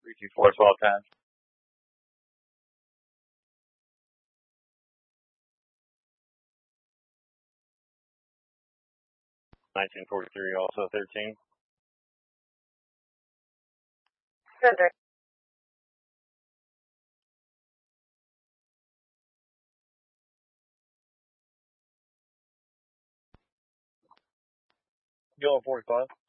324 12 10. 1943, also 13. Good. Yellow 45.